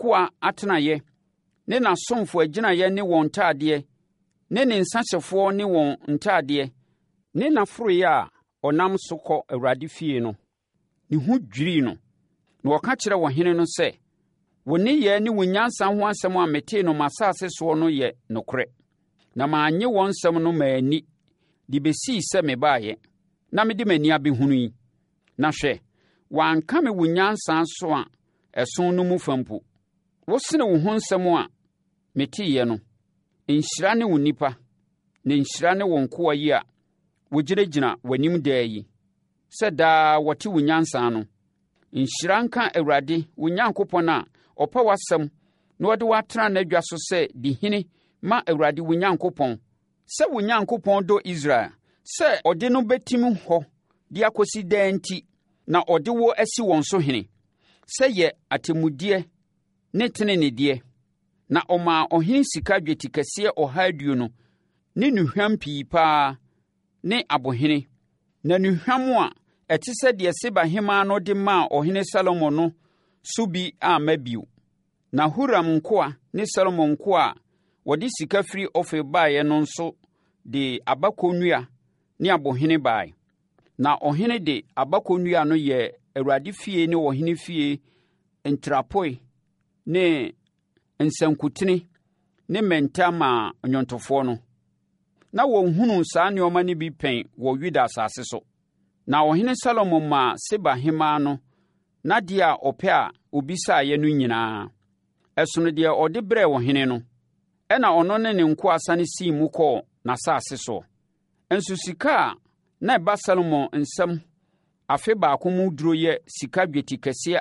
nkoa atenaeɛ, ne n'asomfo agyinaeɛ ne wɔn ntadeɛ, ne nsãhyɛfoɔ ne wɔn ntadeɛ, ne n'aforoeɛ a ɔnam so kɔ Awurade fie no. Ne ho dwirii no, na wɔka kyerɛ ɔhene no sɛ, wo nneyɛɛ ne wo nyansa ho asɛm a metee no m'asase soɔ no yɛ nokorɛ. Na mannye wɔn nsɛm no manni de bɛsii sɛ mebaeɛ, na mede m'ani abɛhunu yi. Na hwɛ, wɔanka me wo nyansa so a ɛso no mu fa mpo. Wosene wo ho nsɛm a meteeɛ no. Nhyira ne wo nnipa, na nhyira ne wo nkoa yi a wogyinagyina w'anim daa yi, sɛ daa wɔte wo nyansa no. Nhyira nka Awurade wo Nyankopɔn a ɔpɛ w'asɛm na ɔde w'atena n'adwa so sɛ di hene ma Awurade wo Nyankopɔn, sɛ wo Nyankopɔn dɔ Israel, sɛ ɔde no bɛtim hɔ de akɔsi daa nti, na ɔde wo asi wɔn so hene, sɛ yɛ atemmudeɛ ne tenenedeɛ. Na ɔmaa ɔhene sika dwetikɛseɛ 220 ne nnuhwam pii paa ne abohene, na nnuhwam a ɛte sɛ deɛ Seba hemmaa no de maa ɔhene Salomo no so bi amma bio. Na Huram nkoa ne Salomo nkoa a wɔde sika firi Ofir baeɛ no nso de abakɔnnua ne abohene baeɛ. Na ɔhene de abakɔnnua no yɛ Awurade fie ne ɔhene fie ntrapoe ne nsankutene ne mmɛnta maa nnwontofoɔ no. Na wɔnhunu saa nneɛma no bi pɛn wɔ Yuda asase so. Na ɔhene Salomo maa Seba hemmaa no n'adeɛ a ɔpɛ a obisaeɛ no nyinaa. Ɛsono deɛ ɔde brɛɛ ɔhene no, ɛna ɔno ne ne nkoa sane sii mu kɔɔ n'asase soɔ. Nso sika a na ɛba Salomo nsam afe baako mu duro yɛ sika dwetikɛseɛ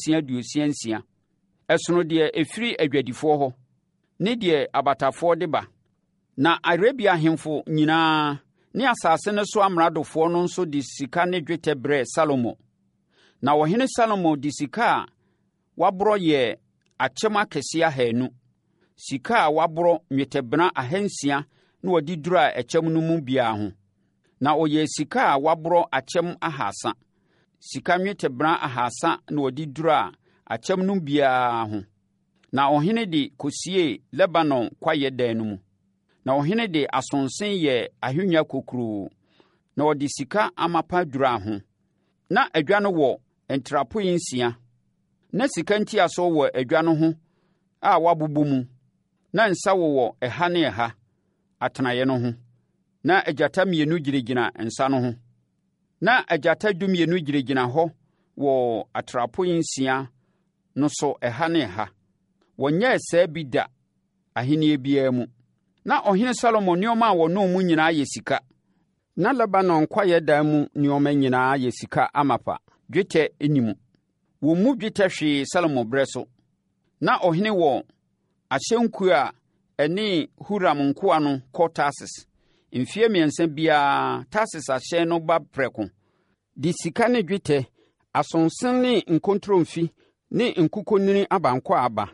666. Ɛsono deɛ ɛfiri adwadifoɔ hɔ, ne deɛ abatafoɔ de ba. Na Arabia ahemfo nyinaa ne asase no so amradofoɔ no nso de sika ne dwetɛ brɛɛ Salomo. Na ɔhene Salomo de sika a waborɔ yɛ akyɛm akɛseɛ 200, sika a waborɔ nnwetɛbena 600 na wɔde duraa ɛkyɛm no mu biara ho. Na ɔyɛ sika a waborɔ akyɛm 300, sika nnwetɛbena 300 na wɔde duraa akyɛm no biara ho. Na ɔhene de kɔsiee Lebanon kwaeɛ dan no mu. Na ɔhene de asonsen yɛ ahennwa kokuroo, na ɔde sika amapa duraa ho. Na adwa no wɔ ntrapoe 6, na sika ntiasoɔ wɔ adwa no ho a wɔabobɔ mu, na nsa wowɔ ɛha ne ɛha atenaeɛ no ho, na agyata 2 gyinagyina nsa no ho, na agyata 12 gyinagyina hɔ wɔ atrapoe 6 no so ɛha ne ɛha. Wɔnyɛɛ saa bi da ahenni biara mu. Na ɔhene Salomo nneɛma a wɔnom mu nyinaa yɛ sika. Na Lebanon kwaeɛ dan mu nneɛma nyinaa yɛ sika amapa, dwetɛ nni mu. Wɔn mu dwetɛ hwee Salomo brɛ so. Na ɔhene wɔ ahyɛnkuo a ɛne Huram nkoa no kɔ Tarsis. Mfeɛ 3 biara Tarsis ahyɛn no ba prɛko, de sika ne dwetɛ, asonsen ne nkontromfi ne nkukɔnini abankɔ aba.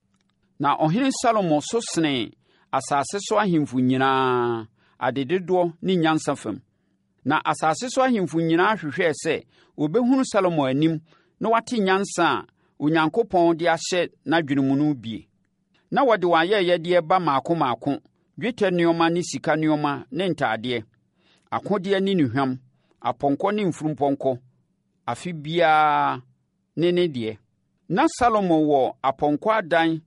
Na ɔhene Salomo so sene asase so ahemfo nyinaa adedodoɔ ne nyansa fam. Na asase so ahemfo nyinaa hwehwɛɛ sɛ wɔbɛhunu Salomo anim na wate nyansa a Onyankopɔn de ahyɛ n'adwene mu no bie. Na wɔde wɔn ayɛyɛdeɛ ba maako maako, dwetɛ nneɛma ne sika nneɛma ne ntadeɛ, akodeɛ ne nnuhwam, apɔnkɔ ne mfurumpɔnkɔ, afe biara ne deɛ. Na Salomo wɔ apɔnkɔ adan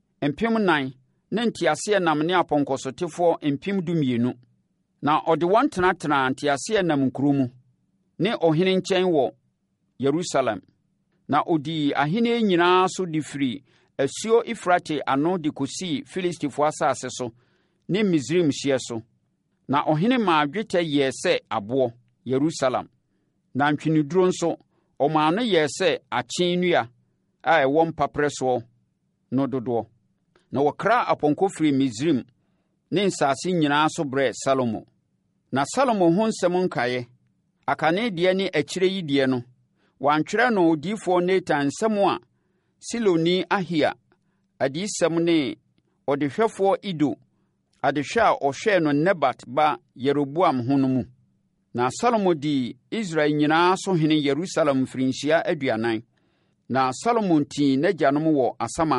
4,000 ne nteaseɛnam ne apɔnkɔsotefoɔ 12,000. Na ɔde wɔn tenatenaa nteaseɛnam nkuro mu ne ɔhene nkyɛn wɔ Yerusalem. Na ɔdii ahenni nyinaa so de firi asuo Efrate ano de kɔsii Filistifoɔ asase so ne Misraim hyeɛ so. Na ɔhene maa dwetɛ yɛɛ sɛ aboɔ Yerusalem. Na ntweneduro nso ɔmaa no yɛɛ sɛ akyee nnua a ɛwɔ mpaprɛ soɔ no dodoɔ. Na wɔkra apɔnkɔ firi Misraim ne nsase nyinaa so brɛ Salomo. Na Salomo ho nsɛm nkaeɛ, akane deɛ ne akyire yi deɛ no, wɔantwerɛ no odiyifoɔ Natan nsɛm a Siloni Ahia adiyisɛm ne ɔdehwɛfoɔ Ido adehwɛ a ɔhwɛɛ no Nebat ba Yeroboam ho no mu. Na Salomo di Israel nyinaa so hene Yerusalem mfirinhyia 40. Na Salomo tii n'agyanom wɔ Asama